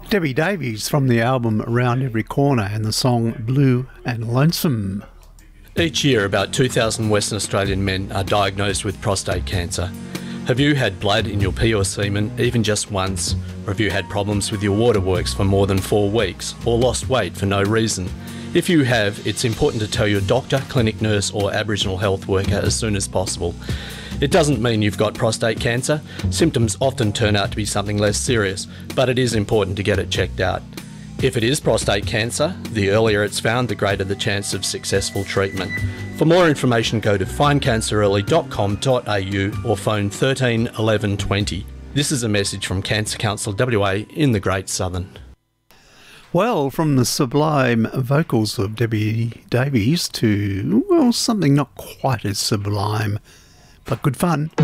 Debbie Davies from the album Around Every Corner and the song Blue and Lonesome. Each year, about 2,000 Western Australian men are diagnosed with prostate cancer. Have you had blood in your pee or semen even just once? Or have you had problems with your waterworks for more than 4 weeks? Or lost weight for no reason? If you have, it's important to tell your doctor, clinic nurse or Aboriginal health worker as soon as possible. It doesn't mean you've got prostate cancer. Symptoms often turn out to be something less serious, but it is important to get it checked out. If it is prostate cancer, the earlier it's found, the greater the chance of successful treatment. For more information, go to findcancerearly.com.au or phone 13 11 20. This is a message from Cancer Council WA in the Great Southern. Well, from the sublime vocals of Debbie Davies to, well, something not quite as sublime, but good fun.